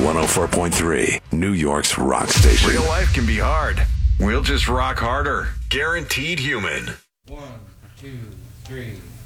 104.3, New York's rock station. Real life can be hard. We'll just rock harder. Guaranteed Human. 1, 2, 3.